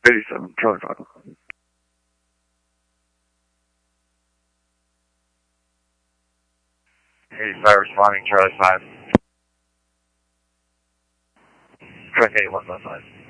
87, Charlie 5. Hey, fire responding, Charlie 5. Track 8155.